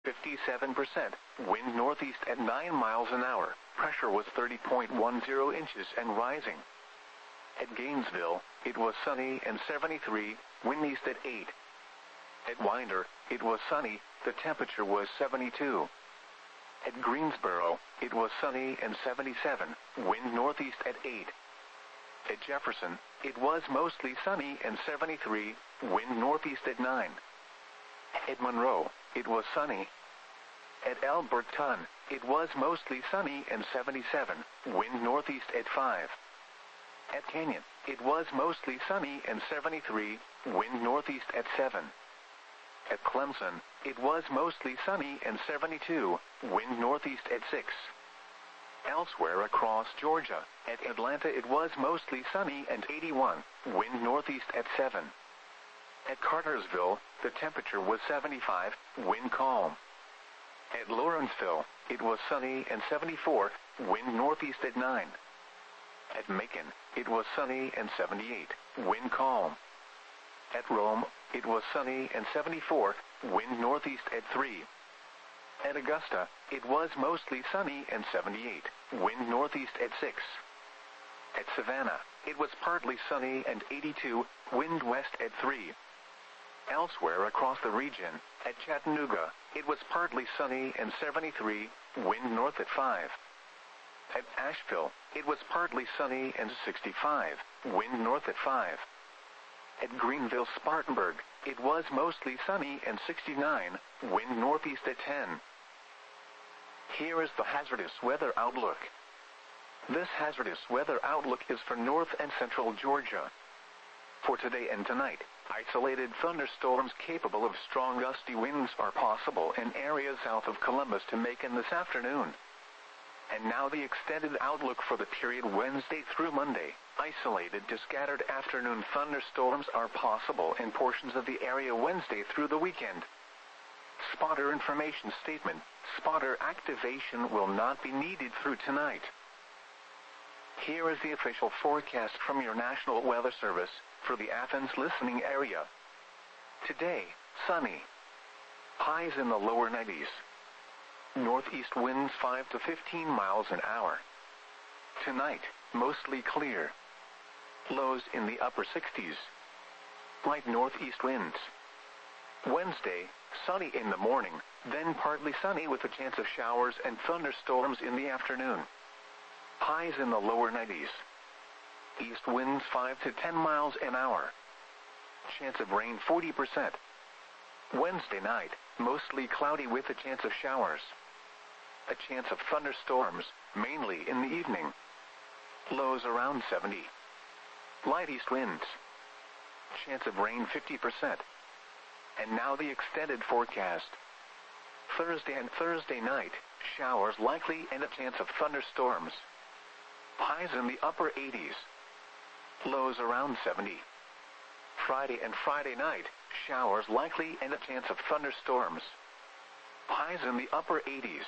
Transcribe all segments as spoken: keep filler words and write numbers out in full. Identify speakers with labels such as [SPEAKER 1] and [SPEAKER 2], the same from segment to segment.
[SPEAKER 1] fifty-seven percent, wind northeast at nine miles an hour, pressure was thirty point one zero inches and rising. At Gainesville, it was sunny and seventy-three, wind east at eight. At Winder, it was sunny, the temperature was seventy-two. At Greensboro, it was sunny and seventy-seven, wind northeast at eight. At Jefferson, it was mostly sunny and seventy-three, wind northeast at nine. At Monroe, it was sunny. At Alberton, it was mostly sunny and seventy-seven, wind northeast at five. At Canyon, it was mostly sunny and seventy-three, wind northeast at seven. At Clemson, it was mostly sunny and seventy-two, wind northeast at six. Elsewhere across Georgia, at Atlanta it was mostly sunny and eighty-one, wind northeast at seven. At Cartersville, the temperature was seventy-five, wind calm. At Lawrenceville, it was sunny and seventy-four, wind northeast at nine. At Macon, it was sunny and seventy-eight, wind calm. At Rome, it was sunny and seventy-four, wind northeast at three. At Augusta, it was mostly sunny and seventy-eight, wind northeast at six. At Savannah, it was partly sunny and eighty-two, wind west at three. Elsewhere across the region, at Chattanooga, it was partly sunny and seventy-three, wind north at five. At Asheville, it was partly sunny and sixty-five, wind north at five. At Greenville-Spartanburg, it was mostly sunny and sixty-nine, wind northeast at ten. Here is the hazardous weather outlook. This hazardous weather outlook is for north and central Georgia. For today and tonight, isolated thunderstorms capable of strong gusty winds are possible in areas south of Columbus to Macon this afternoon. And now the extended outlook for the period Wednesday through Monday. Isolated to scattered afternoon thunderstorms are possible in portions of the area Wednesday through the weekend. Spotter information statement. Spotter activation will not be needed through tonight. Here is the official forecast from your National Weather Service for the Athens listening area. Today, sunny. Highs in the lower nineties. Northeast winds five to fifteen miles an hour. Tonight, mostly clear. Lows in the upper sixties. Light northeast winds. Wednesday, sunny in the morning, then partly sunny with a chance of showers and thunderstorms in the afternoon. Highs in the lower nineties. East winds five to ten miles an hour. Chance of rain forty percent. Wednesday night, mostly cloudy with a chance of showers. A chance of thunderstorms, mainly in the evening. Lows around seventy. Light east winds. Chance of rain fifty percent. And now the extended forecast. Thursday and Thursday night, showers likely and a chance of thunderstorms. Highs in the upper eighties. Lows around seventy. Friday and Friday night, showers likely and a chance of thunderstorms. Highs in the upper eighties.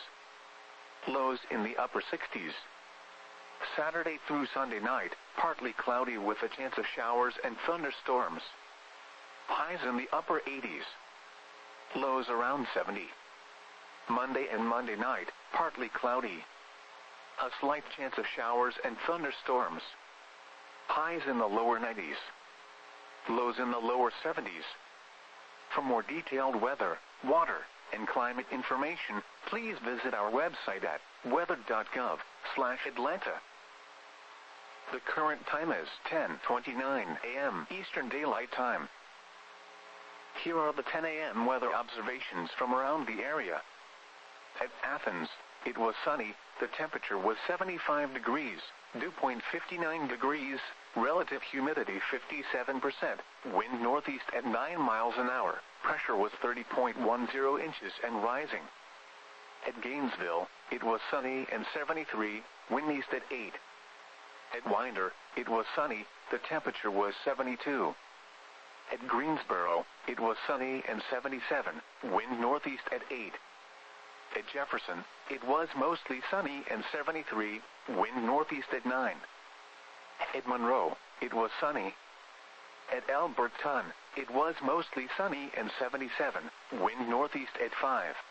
[SPEAKER 1] Lows in the upper sixties. Saturday through Sunday night, partly cloudy with a chance of showers and thunderstorms. Highs in the upper eighties. Lows around seventy. Monday and Monday night, partly cloudy. A slight chance of showers and thunderstorms. Highs in the lower nineties. Lows in the lower seventies. For more detailed weather, water, and climate information, please visit our website at weather dot gov slash Atlanta. The current time is ten twenty-nine a m Eastern Daylight Time. Here are the ten a m weather observations from around the area. At Athens, it was sunny, the temperature was seventy-five degrees, dew point fifty-nine degrees, relative humidity fifty-seven percent, wind northeast at nine miles an hour, pressure was thirty point one zero inches and rising. At Gainesville, it was sunny and seventy-three, wind east at eight. At Winder, it was sunny, the temperature was seventy-two. At Greensboro, it was sunny and seventy-seven, wind northeast at eight. At Jefferson, it was mostly sunny and seventy-three, wind northeast at nine. At Monroe, it was sunny. At Alberton, it was mostly sunny and seventy-seven, wind northeast at five.